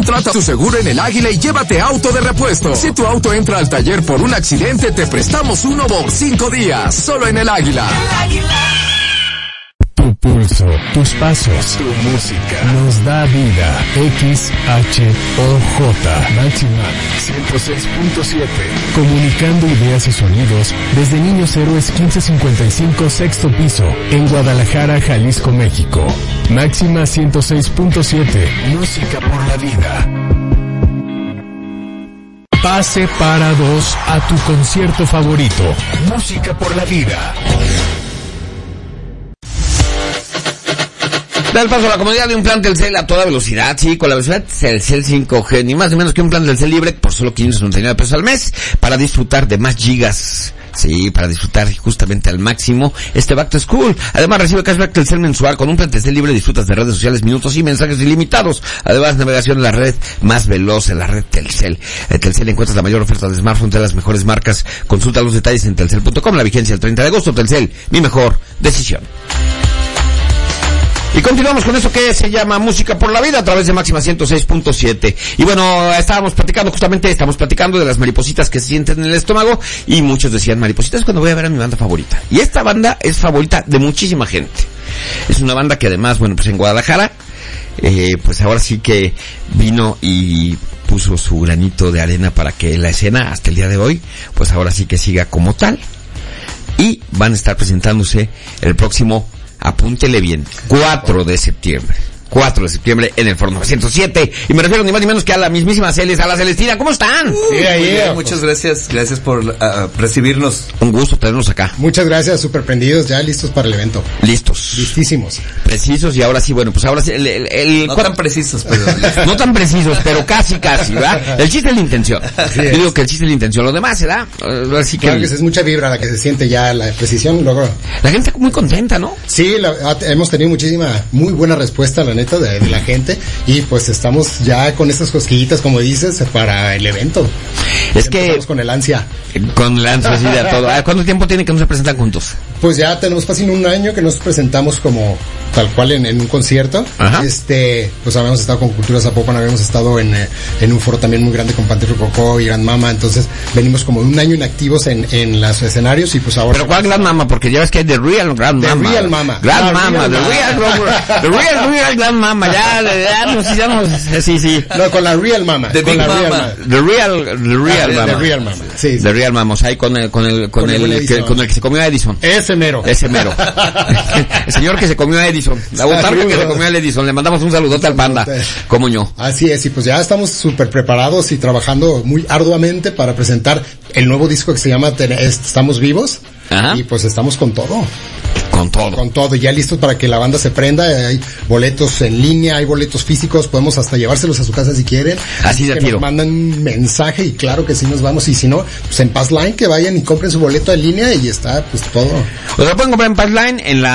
Contrata tu seguro en El Águila y llévate auto de repuesto. Si tu auto entra al taller por un accidente, te prestamos uno por 5 días. Solo en El Águila. El Águila. Tu pulso, tus pasos, tu música nos da vida. XHOJ Máxima 106.7. Comunicando ideas y sonidos desde Niños Héroes 1555 sexto piso en Guadalajara, Jalisco, México. Máxima 106.7. Música por la vida. Pase para 2 a tu concierto favorito. Música por la vida. Da el paso a la comodidad de un plan Telcel a toda velocidad, sí, con la velocidad Telcel 5G, ni más ni menos que un plan Telcel libre por solo 599 pesos al mes, para disfrutar de más gigas. Sí, para disfrutar justamente al máximo este Back to School. Además recibe cashback Telcel mensual. Con un plan Telcel libre disfrutas de redes sociales, minutos y mensajes ilimitados. Además, navegación en la red más veloz, en la red Telcel. En Telcel encuentras la mayor oferta de smartphones de las mejores marcas. Consulta los detalles en telcel.com. La vigencia el 30 de agosto. Telcel, mi mejor decisión. Y continuamos con eso que se llama Música por la Vida a través de Máxima 106.7. Y bueno, estamos platicando de las maripositas que se sienten en el estómago, y muchos decían, maripositas cuando voy a ver a mi banda favorita. Y esta banda es favorita de muchísima gente. Es una banda que además, bueno, pues en Guadalajara, pues ahora sí que vino y puso su granito de arena para que la escena hasta el día de hoy, pues ahora sí que siga como tal. Y van a estar presentándose el próximo, apúntele bien, 4 de septiembre en el Foro 907, y me refiero ni más ni menos que a la mismísima Celes, a la Celestina. ¿Cómo están? Muchas gracias por recibirnos. Un gusto tenernos acá. Muchas gracias, súper prendidos, ya listos para el evento. Listísimos. Precisos, y ahora sí, bueno, pues ahora sí, no tan precisos, pero no tan precisos, pero casi, ¿verdad? El chiste es la intención. Yo digo que el chiste es la intención, lo demás, ¿verdad? Así que claro que es mucha vibra la que se siente ya, la precisión, luego. La gente muy contenta, ¿no? Sí, hemos tenido muy buena respuesta, la neta, de la gente, y pues estamos ya con estas cosquillitas, como dices, para el evento. Es que estamos con el ansia. Con el ansia, sí, de todo. ¿Cuánto tiempo tiene que no se presentan juntos? Pues ya tenemos casi un año que nos presentamos como tal cual en un concierto. Ajá. Pues habíamos estado con Cultura Zapopan, habíamos estado en un foro también muy grande con Panty Rococó y Gran Mama, entonces venimos como un año inactivos en los escenarios, y pues ahora. ¿Pero cuál Gran Mama? Porque ya ves que hay The Real Grand Mama. The Real Mama. Grand Mama, The Real Grand Mama, sí. No, con la Real Mama. The Big Mama. The Real Mama. The Real Mama. Sí. The Real Mama, o sea, ahí con el que se comió a Edison. Ese mero. El señor que se comió a Edison. La botarga que se comió a Edison. Le mandamos un saludote al panda. Como yo. Así es, y pues ya estamos súper preparados y trabajando muy arduamente para presentar el nuevo disco que se llama Estamos Vivos. Ajá. Y pues estamos con todo. Con todo, ya listos para que la banda se prenda. Hay boletos en línea, hay boletos físicos, podemos hasta llevárselos a su casa si quieren. Así de tiro. Nos mandan un mensaje y claro que sí nos vamos, y si no, pues en Passline que vayan y compren su boleto en línea y está pues todo. O sea, pueden comprar en Passline en la